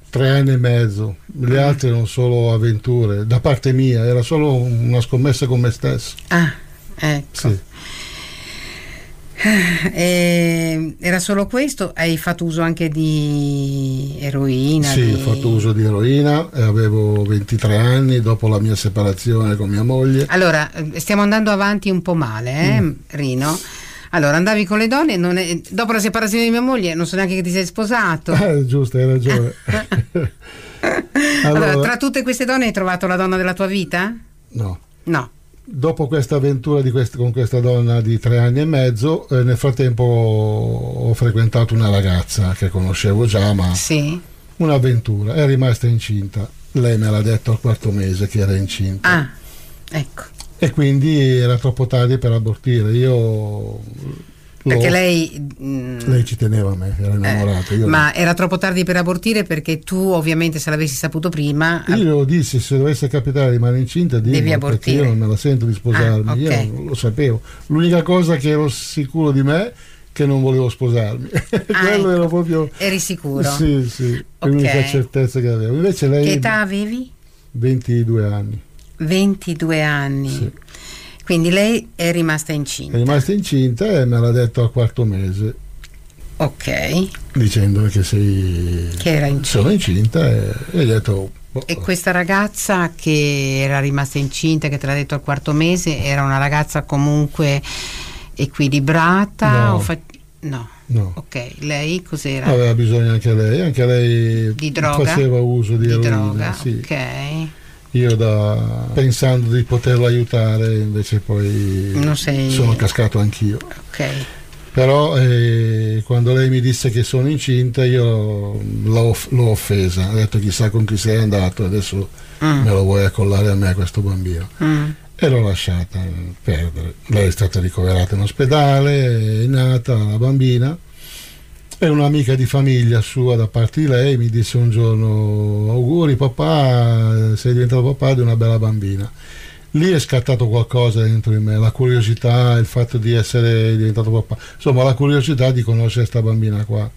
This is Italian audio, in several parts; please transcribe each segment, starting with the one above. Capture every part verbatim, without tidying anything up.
tre anni e mezzo, le mm. altre erano solo avventure, da parte mia, era solo una scommessa con me stesso. Ah, ecco. Sì. Eh, era solo questo? Hai fatto uso anche di eroina? Sì, di... ho fatto uso di eroina, avevo ventitré anni dopo la mia separazione con mia moglie. Allora, stiamo andando avanti un po' male, eh, mm. Rino? Allora, andavi con le donne, non è... dopo la separazione di mia moglie non so neanche che ti sei sposato. Eh, giusto, hai ragione. allora, allora, tra tutte queste donne hai trovato la donna della tua vita? No. No. Dopo questa avventura di quest- con questa donna di tre anni e mezzo, eh, nel frattempo ho frequentato una ragazza che conoscevo già, ma sì. Un'avventura, è rimasta incinta. Lei me l'ha detto al quarto mese che era incinta. Ah, ecco. E quindi era troppo tardi per abortire. Io perché lei lei ci teneva a me, era innamorata. Eh, io ma no. Era troppo tardi per abortire, perché tu ovviamente, se l'avessi saputo prima, io lo dissi: se dovesse capitare di rimanere incinta, dimmi, devi abortire. Perché io non me la sento di sposarmi. Ah, okay. Io non lo sapevo. L'unica cosa che ero sicuro di me, che non volevo sposarmi. Ah, Quello ecco. era proprio. Eri sicuro? Sì, sì, okay. L'unica certezza che avevo. Invece lei. Che età avevi? ventidue anni. ventidue anni. Sì. Quindi lei è rimasta incinta. È rimasta incinta e me l'ha detto al quarto mese. Ok. Dicendomi che sei. Che era incinta. Sono incinta e, e ho detto. Boh. E questa ragazza che era rimasta incinta, che te l'ha detto al quarto mese, era una ragazza comunque equilibrata? No. O fa... no. No. Ok, lei cos'era? Aveva bisogno anche lei, anche lei di droga? Faceva uso di, di eroina, droga, sì. Ok. Io da pensando di poterla aiutare, invece poi non sei... sono cascato anch'io. Ok. Però eh, quando lei mi disse che sono incinta, io l'ho, l'ho offesa, ho detto: chissà con chi sei andato, adesso mm. me lo vuoi accollare a me questo bambino. Mm. E l'ho lasciata perdere. Lei è stata ricoverata in ospedale, è nata la bambina, e un'amica di famiglia sua da parte di lei mi disse un giorno: auguri papà, sei diventato papà di una bella bambina. Lì è scattato qualcosa dentro di me, la curiosità, il fatto di essere diventato papà, insomma la curiosità di conoscere questa bambina qua.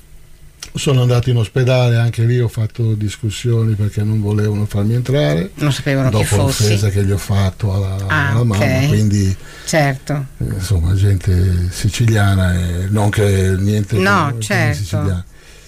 Sono andato in ospedale, anche lì ho fatto discussioni perché non volevano farmi entrare, non sapevano dopo chi fossi, l'offesa che gli ho fatto alla, ah, alla mamma, okay. Quindi certo, insomma gente siciliana e non che niente no, che, certo. che siciliana.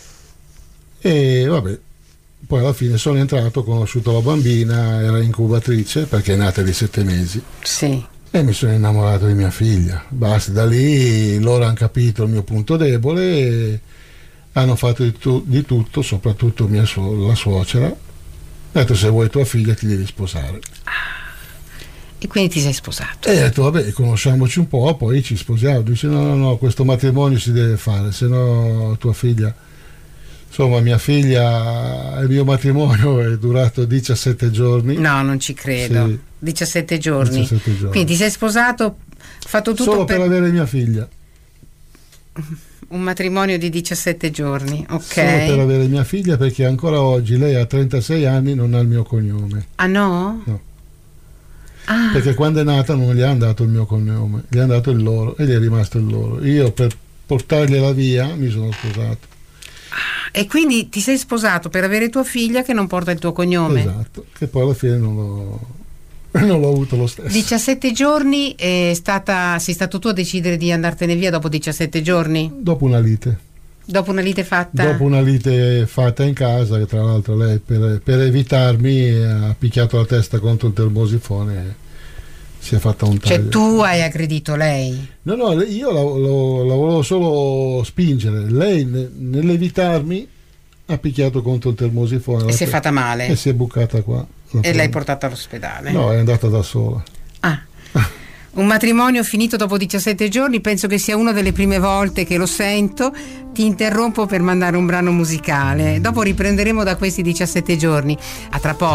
E vabbè, poi alla fine sono entrato, ho conosciuto la bambina, era incubatrice perché è nata di sette mesi. Sì. E mi sono innamorato di mia figlia. Basta, da lì loro hanno capito il mio punto debole e hanno fatto di, tu, di tutto, soprattutto mia su- la suocera. Ha detto: se vuoi tua figlia ti devi sposare. Ah. E quindi ti sei sposato? E ho detto: vabbè, conosciamoci un po', poi ci sposiamo. Dice: no, no, no, questo matrimonio si deve fare, se no tua figlia... Insomma, mia figlia, il mio matrimonio è durato diciassette giorni. No, non ci credo. Sì. diciassette giorni. diciassette giorni. Quindi ti sei sposato, fatto tutto solo per... per avere mia figlia. Un matrimonio di diciassette giorni, ok. Solo per avere mia figlia, perché ancora oggi lei ha trentasei anni, non ha il mio cognome. Ah no? No. Ah. Perché quando è nata non gli hanno dato il mio cognome, gli hanno dato il loro e gli è rimasto il loro. Io per portargliela via mi sono sposato. E quindi ti sei sposato per avere tua figlia che non porta il tuo cognome? Esatto, che poi alla fine non l'ho, non l'ho avuto lo stesso. diciassette giorni è stata, sei stato tu a decidere di andartene via dopo diciassette giorni? Dopo una lite. Dopo una lite fatta? Dopo una lite fatta in casa, che tra l'altro lei per, per evitarmi ha picchiato la testa contro il termosifone e si è fatta un taglio. Cioè tu hai aggredito lei? No, no, io la, lo, la volevo solo spingere. Lei ne, nell'evitarmi ha picchiato contro il termosifone. E si è fatta male? E si è bucata qua. E l'hai portata all'ospedale? No, è andata da sola. Ah. Un matrimonio finito dopo diciassette giorni, penso che sia una delle prime volte che lo sento. Ti interrompo per mandare un brano musicale, dopo riprenderemo da questi diciassette giorni. A tra poco.